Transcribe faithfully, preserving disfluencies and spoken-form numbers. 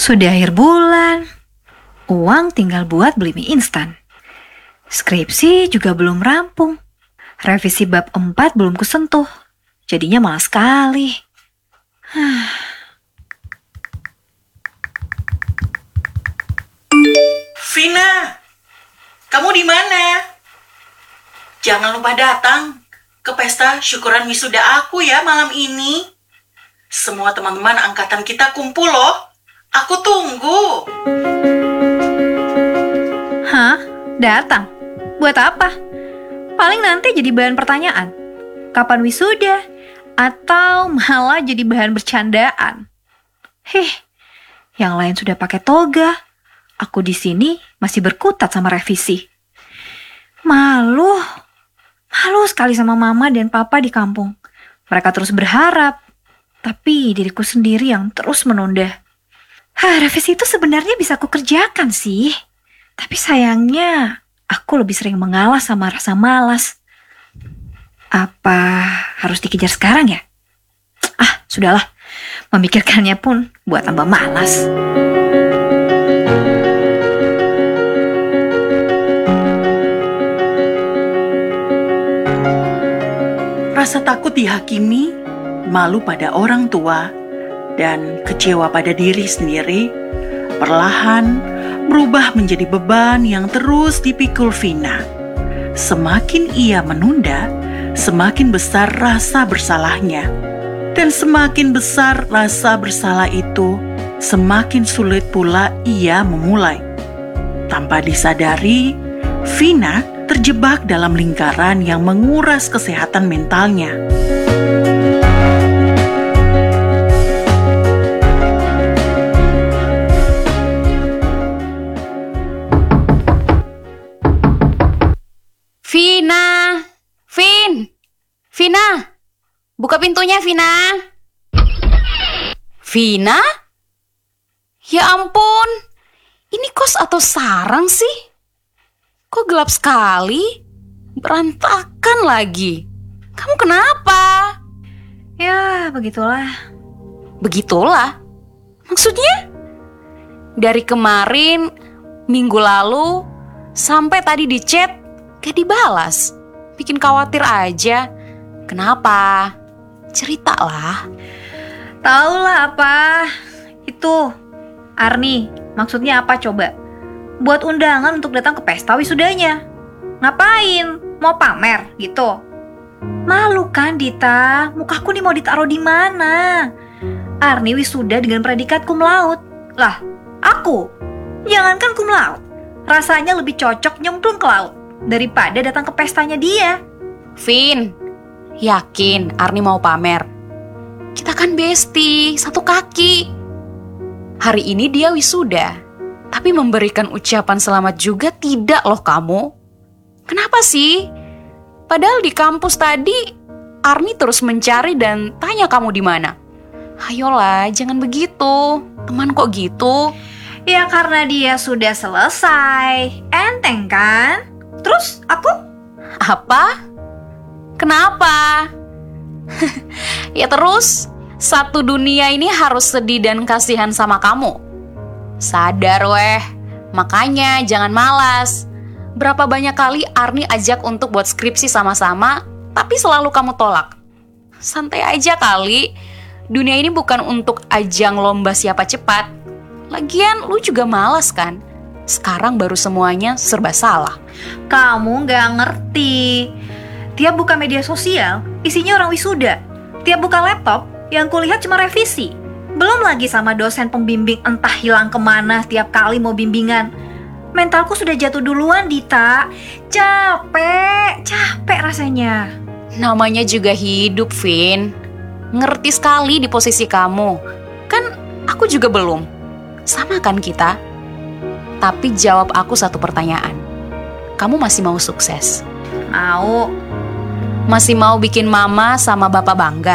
Sudah akhir bulan, uang tinggal buat beli mie instan. Skripsi juga belum rampung. Revisi bab empat belum kusentuh. Jadinya malas sekali. Vina, kamu di mana? Jangan lupa datang ke pesta syukuran wisuda aku ya malam ini. Semua teman-teman angkatan kita kumpul loh. Aku tunggu. Hah? Datang? Buat apa? Paling nanti jadi bahan pertanyaan. Kapan wisuda? Atau malah jadi bahan bercandaan. Heh, yang lain sudah pakai toga. Aku di sini masih berkutat sama revisi. Malu. Malu sekali sama mama dan papa di kampung. Mereka terus berharap. Tapi diriku sendiri yang terus menunda. Hah, revisi itu sebenarnya bisa aku kerjakan sih. Tapi sayangnya, aku lebih sering mengalah sama rasa malas. Apa harus dikejar sekarang ya? Ah, sudahlah. Memikirkannya pun buat tambah malas. Rasa takut dihakimi, malu pada orang tua, dan kecewa pada diri sendiri, perlahan berubah menjadi beban yang terus dipikul Vina. Semakin ia menunda, semakin besar rasa bersalahnya. Dan semakin besar rasa bersalah itu, semakin sulit pula ia memulai. Tanpa disadari, Vina terjebak dalam lingkaran yang menguras kesehatan mentalnya. Vina, Vin, Vina, buka pintunya Vina. Vina? Ya ampun, ini kos atau sarang sih? Kok gelap sekali? Berantakan lagi. Kamu kenapa? Ya, begitulah. Begitulah? Maksudnya? Dari kemarin, minggu lalu, sampai tadi di chat, gak dibalas. Bikin khawatir aja. Kenapa? Ceritalah. Taulah apa. Itu, Arni, maksudnya apa coba? Buat undangan untuk datang ke pesta wisudanya. Ngapain? Mau pamer gitu? Malu kan Dita? Mukaku nih mau ditaruh di mana? Arni wisuda dengan predikat cum laude. Lah, aku? Jangankan cum laude. Rasanya lebih cocok nyemplung ke laut daripada datang ke pestanya dia. Vin, yakin Arni mau pamer? Kita kan bestie, satu kaki. Hari ini dia wisuda. Tapi memberikan ucapan selamat juga tidak loh kamu. Kenapa sih? Padahal di kampus tadi Arni terus mencari dan tanya kamu di mana. Ayolah, jangan begitu. Teman kok gitu? Ya karena dia sudah selesai. Enteng kan? Terus aku? Apa? Kenapa? Ya terus, satu dunia ini harus sedih dan kasihan sama kamu. Sadar weh, makanya jangan malas. Berapa banyak kali Arni ajak untuk buat skripsi sama-sama, tapi selalu kamu tolak. Santai aja kali, dunia ini bukan untuk ajang lomba siapa cepat. Lagian lu juga malas kan? Sekarang baru semuanya serba salah. Kamu gak ngerti. Tiap buka media sosial, isinya orang wisuda. Tiap buka laptop, yang kulihat cuma revisi. Belum lagi sama dosen pembimbing entah hilang kemana tiap kali mau bimbingan. Mentalku sudah jatuh duluan, Dita. Capek, capek rasanya. Namanya juga hidup, Vin. Ngerti sekali di posisi kamu. Kan aku juga belum. Sama kan kita? Tapi jawab aku satu pertanyaan. Kamu masih mau sukses? Mau. Masih mau bikin mama sama bapak bangga?